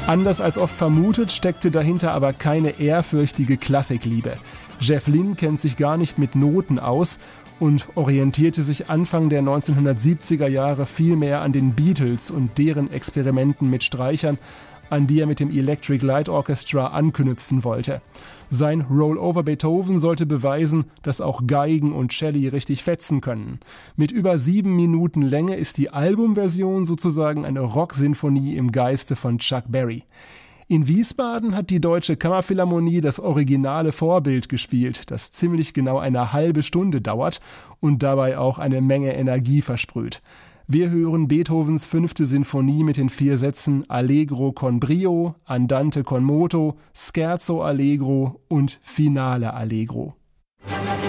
Anders als oft vermutet, steckte dahinter aber keine ehrfürchtige Klassikliebe. Jeff Lynne kennt sich gar nicht mit Noten aus und orientierte sich Anfang der 1970er Jahre viel mehr an den Beatles und deren Experimenten mit Streichern, an die er mit dem Electric Light Orchestra anknüpfen wollte. Sein Roll-Over Beethoven sollte beweisen, dass auch Geigen und Celli richtig fetzen können. Mit über 7 Minuten Länge ist die Albumversion sozusagen eine Rocksinfonie im Geiste von Chuck Berry. In Wiesbaden hat die Deutsche Kammerphilharmonie das originale Vorbild gespielt, das ziemlich genau eine halbe Stunde dauert und dabei auch eine Menge Energie versprüht. Wir hören Beethovens 5. Sinfonie mit den 4 Sätzen Allegro con brio, Andante con moto, Scherzo allegro und Finale allegro.